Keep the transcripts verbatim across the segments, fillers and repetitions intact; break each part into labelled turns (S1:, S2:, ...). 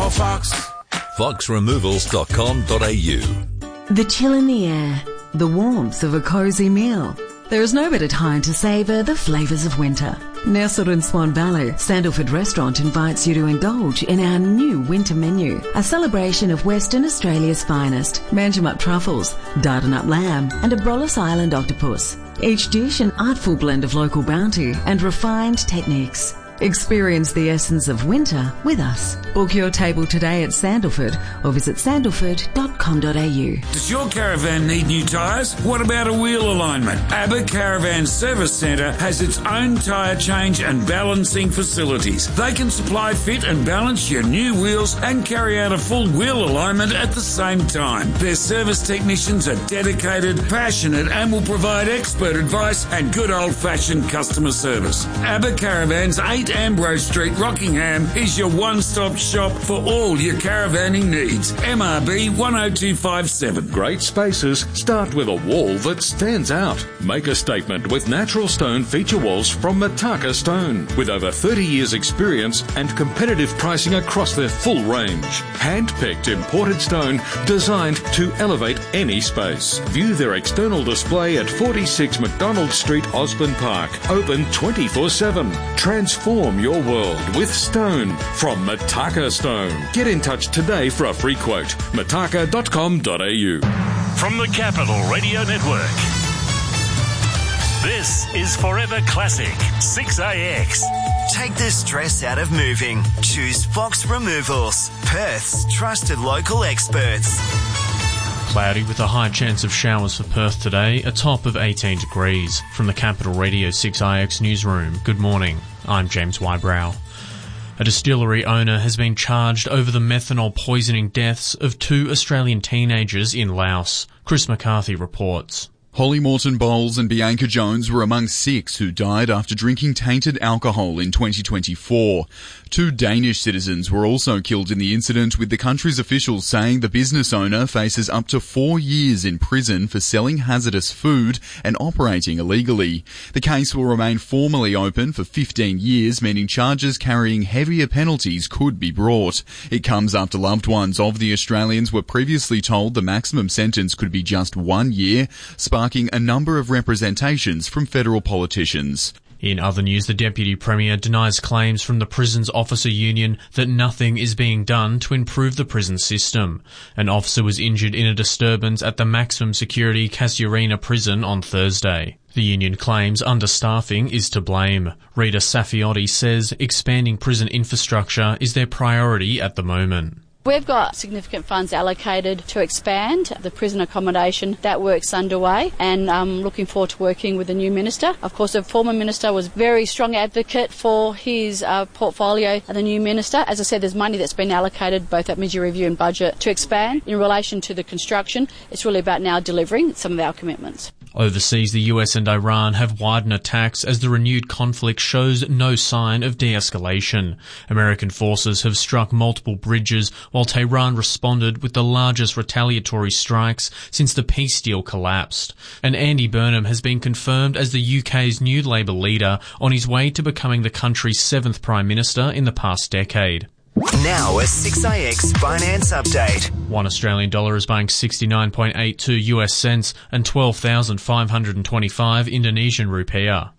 S1: call Fox.
S2: fox removals dot com dot a u.
S3: The chill in the air, the warmth of a cosy meal. There is no better time to savour the flavours of winter. Nestled in Swan Valley, Sandalford Restaurant invites you to indulge in our new winter menu, a celebration of Western Australia's finest, Manjimup truffles, Dardanup lamb and a Brollis Island octopus. Each dish an artful blend of local bounty and refined techniques. Experience the essence of winter with us. Book your table today at Sandalford or visit sandalford dot com dot a u.
S1: Does your caravan need new tyres? What about a wheel alignment? ABBA Caravan Service Centre has its own tyre change and balancing facilities. They can supply, fit and balance your new wheels and carry out a full wheel alignment at the same time. Their service technicians are dedicated, passionate and will provide expert advice and good old-fashioned customer service. ABBA Caravans, eight Ambrose Street, Rockingham, is your one-stop shop for all your caravanning needs. M R B one oh two five seven.
S4: Great spaces start with a wall that stands out. Make a statement with natural stone feature walls from Mataka Stone. With over thirty years experience and competitive pricing across their full range. Hand-picked imported stone designed to elevate any space. View their external display at forty-six McDonald Street, Osborne Park. Open twenty-four seven. Transform your world with stone from Mataka Stone. Get in touch today for a free quote. mataka dot com dot a u.
S5: From the Capital Radio Network, this is Forever Classic six A X.
S6: Take the stress out of moving. Choose Fox Removals, Perth's trusted local experts.
S7: Cloudy with a high chance of showers for Perth today, a top of eighteen degrees. From the Capital Radio six I X newsroom, good morning. I'm James Wybrow. A distillery owner has been charged over the methanol poisoning deaths of two Australian teenagers in Laos. Chris McCarthy reports.
S8: Holly Morton Bowles and Bianca Jones were among six who died after drinking tainted alcohol in twenty twenty-four. Two Danish citizens were also killed in the incident, with the country's officials saying the business owner faces up to four years in prison for selling hazardous food and operating illegally. The case will remain formally open for fifteen years, meaning charges carrying heavier penalties could be brought. It comes after loved ones of the Australians were previously told the maximum sentence could be just one year, sparking a number of representations from federal politicians.
S7: In other news, the Deputy Premier denies claims from the Prisons Officer Union that nothing is being done to improve the prison system. An officer was injured in a disturbance at the maximum security Casuarina prison on Thursday. The union claims understaffing is to blame. Rita Safiotti says expanding prison infrastructure is their priority at the moment.
S9: We've got significant funds allocated to expand the prison accommodation. That work's underway, and I'm looking forward to working with the new minister. Of course, the former minister was a very strong advocate for his uh, portfolio, and the new minister, as I said, there's money that's been allocated both at mid-year review and budget to expand. In relation to the construction, it's really about now delivering some of our commitments.
S7: Overseas, the U S and Iran have widened attacks as the renewed conflict shows no sign of de-escalation. American forces have struck multiple bridges, while Tehran responded with the largest retaliatory strikes since the peace deal collapsed. And Andy Burnham has been confirmed as the U K's new Labour leader on his way to becoming the country's seventh Prime Minister in the past decade.
S6: Now a six A X finance update.
S7: One Australian dollar is buying sixty-nine point eight two U S cents and twelve thousand five hundred twenty-five Indonesian rupiah.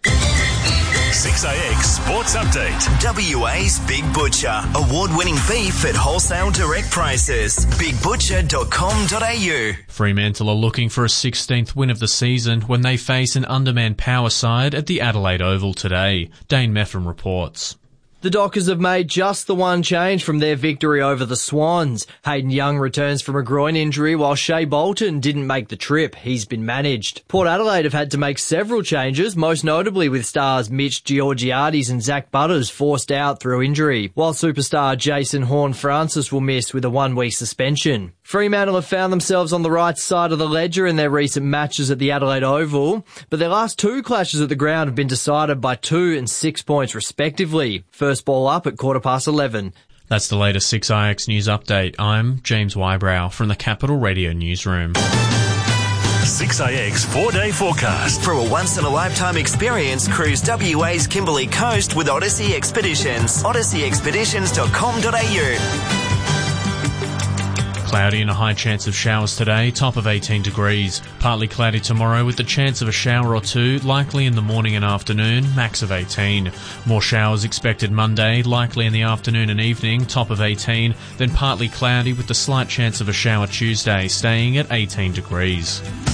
S5: six A X Sports Update.
S6: W A's Big Butcher. Award-winning beef at wholesale direct prices. big butcher dot com dot a u.
S7: Fremantle are looking for a sixteenth win of the season when they face an undermanned power side at the Adelaide Oval today. Dane Meffam reports.
S10: The Dockers have made just the one change from their victory over the Swans. Hayden Young returns from a groin injury while Shea Bolton didn't make the trip. He's been managed. Port Adelaide have had to make several changes, most notably with stars Mitch Georgiades and Zach Butters forced out through injury, while superstar Jason Horne-Francis will miss with a one-week suspension. Fremantle have found themselves on the right side of the ledger in their recent matches at the Adelaide Oval, but their last two clashes at the ground have been decided by two and six points respectively. First ball up at quarter past eleven.
S7: That's the latest six I X News Update. I'm James Wybrow from the Capital Radio Newsroom.
S5: six A X four-day forecast.
S6: For a once-in-a-lifetime experience, cruise W A's Kimberley Coast with Odyssey Expeditions. odyssey expeditions dot com dot a u.
S7: Cloudy and a high chance of showers today, top of eighteen degrees. Partly cloudy tomorrow with the chance of a shower or two, likely in the morning and afternoon, max of eighteen. More showers expected Monday, likely in the afternoon and evening, top of eighteen. Then partly cloudy with the slight chance of a shower Tuesday, staying at eighteen degrees.